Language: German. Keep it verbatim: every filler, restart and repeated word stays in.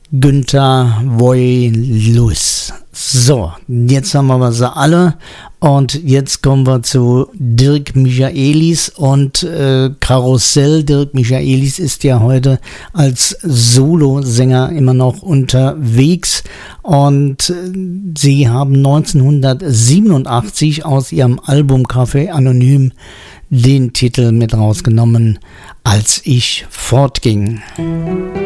Günter Voilus. So, jetzt haben wir sie alle und jetzt kommen wir zu Dirk Michaelis und äh, Karussell. Dirk Michaelis ist ja heute als Solosänger immer noch unterwegs und äh, sie haben neunzehnhundertsiebenundachtzig aus ihrem Album Café Anonym den Titel mit rausgenommen, Als ich fortging.